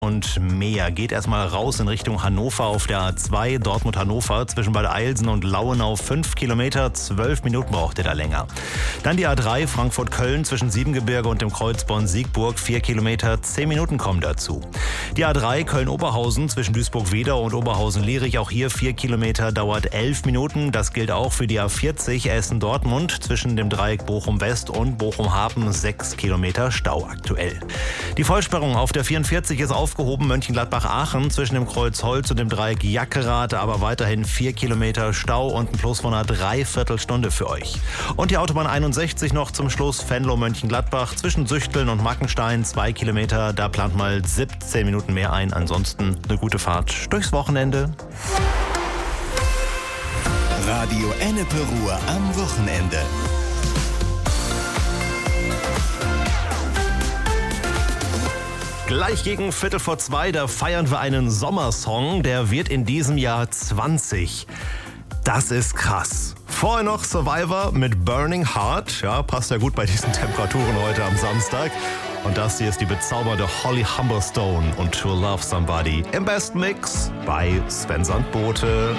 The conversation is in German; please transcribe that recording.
Und mehr. Geht erstmal raus in Richtung Hannover auf der A2, Dortmund-Hannover, zwischen Bad Eilsen und Lauenau 5 Kilometer, 12 Minuten braucht ihr da länger. Dann die A3, Frankfurt-Köln, zwischen Siebengebirge und dem Kreuz Bonn-Siegburg, 4 Kilometer, 10 Minuten kommen dazu. Die A3, Köln-Oberhausen, zwischen Duisburg-Wedau und Oberhausen-Lierich, auch hier 4 Kilometer, dauert 11 Minuten. Das gilt auch für die A40, Essen-Dortmund, zwischen dem Dreieck Bochum-West und Bochum-Hafen, 6 Kilometer Stau aktuell. Die Vollsperrung auf der 44 ist aufgehoben, Mönchengladbach-Aachen zwischen dem Kreuz Holz und dem Dreieck Jackerath, aber weiterhin 4 Kilometer Stau und ein Plus von einer Dreiviertelstunde für euch. Und die Autobahn 61 noch zum Schluss, Venlo-Mönchengladbach zwischen Süchteln und Mackenstein, 2 Kilometer, da plant mal 17 Minuten mehr ein. Ansonsten eine gute Fahrt durchs Wochenende. Radio Ennepe Ruhr am Wochenende. Gleich gegen 1:15, da feiern wir einen Sommersong, der wird in diesem Jahr 20. Das ist krass. Vorher noch Survivor mit Burning Heart. Ja, passt ja gut bei diesen Temperaturen heute am Samstag. Und das hier ist die bezaubernde Holly Humberstone und To Love Somebody im Best Mix bei Sven Sandbote.